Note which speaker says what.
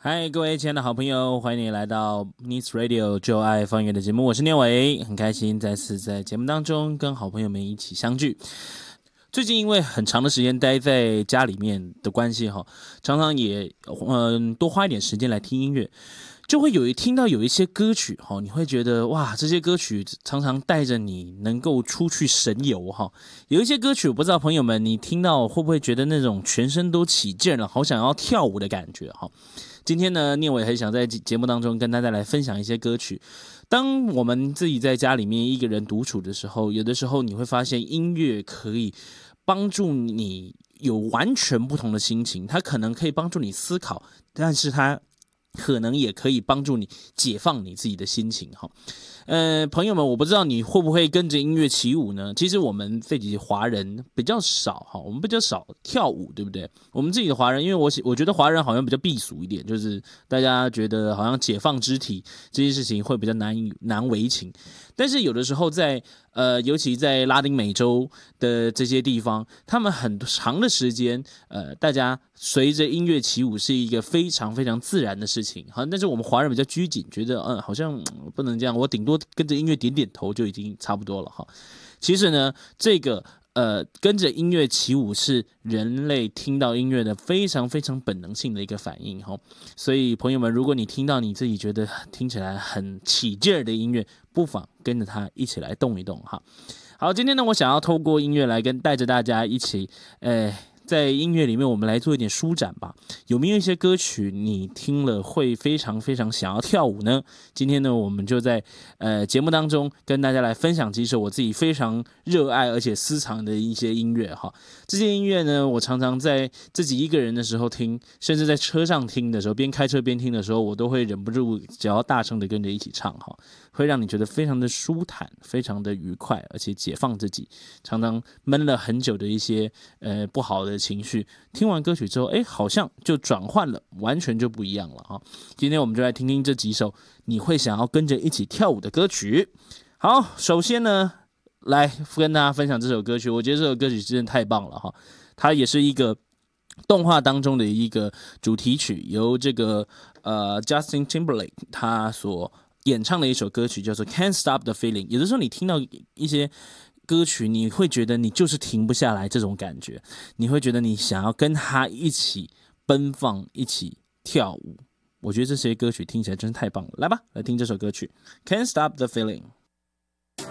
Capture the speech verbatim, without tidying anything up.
Speaker 1: 嗨，各位亲爱的好朋友，欢迎你来到 Needs Radio 就爱放音乐的节目，我是念伟，很开心再次在节目当中跟好朋友们一起相聚。最近因为很长的时间待在家里面的关系哈，常常也嗯多花一点时间来听音乐，就会有一听到有一些歌曲哈，你会觉得哇，这些歌曲常常带着你能够出去神游哈。有一些歌曲，我不知道朋友们你听到会不会觉得那种全身都起劲了，好想要跳舞的感觉哈。今天呢，念伟很想在节目当中跟大家来分享一些歌曲。当我们自己在家里面一个人独处的时候，有的时候你会发现音乐可以帮助你有完全不同的心情，它可能可以帮助你思考，但是它可能也可以帮助你解放你自己的心情哈。呃，朋友们，我不知道你会不会跟着音乐起舞呢？其实我们自己华人比较少哈，我们比较少跳舞，对不对？我们自己的华人，因为我我觉得华人好像比较避俗一点，就是大家觉得好像解放肢体这件事情会比较难难为情。但是有的时候在呃，尤其在拉丁美洲的这些地方，他们很长的时间，呃，大家随着音乐起舞是一个非常非常自然的事情。好，但是我们华人比较拘谨，觉得嗯，好像、嗯、不能这样，我顶多跟着音乐点点头就已经差不多了哈。其实呢，这个呃跟着音乐起舞是人类听到音乐的非常非常本能性的一个反应哈。所以朋友们，如果你听到你自己觉得听起来很起劲儿的音乐，不妨跟着它一起来动一动哈。好，今天呢，我想要透过音乐来跟带着大家一起，呃。在音乐里面，我们来做一点舒展吧。有没有一些歌曲你听了会非常非常想要跳舞呢？今天呢，我们就在呃节目当中跟大家来分享几首我自己非常热爱而且私藏的一些音乐哈。这些音乐呢，我常常在自己一个人的时候听，甚至在车上听的时候，边开车边听的时候，我都会忍不住只要大声的跟着一起唱哈，会让你觉得非常的舒坦，非常的愉快，而且解放自己。常常闷了很久的一些呃不好的情绪，听完歌曲之后，哎，好像就转换了，完全就不一样了哈。今天我们就来听听这几首你会想要跟着一起跳舞的歌曲。好，首先呢，来跟大家分享这首歌曲，我觉得这首歌曲真的太棒了哈，它也是一个动画当中的一个主题曲，由这个呃 Justin Timberlake 他所演唱的一首歌曲，叫做 Can't Stop the Feeling。有的时候你听到一些歌曲，你会觉得你就是停不下来这种感觉，你会觉得你想要跟他一起奔放，一起跳舞。我觉得这些歌曲听起来真是太棒了，来吧，来听这首歌曲 Can't Stop the Feeling。